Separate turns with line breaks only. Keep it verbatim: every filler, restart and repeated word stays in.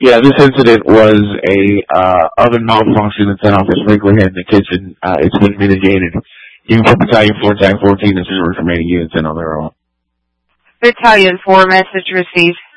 Yeah, this incident was a uh, oven malfunction that set off a sprinkler head in the kitchen. Uh, it's been mitigated. You can put Battalion four, Tag fourteen, and some remaining units in on their own.
Battalion four, message received.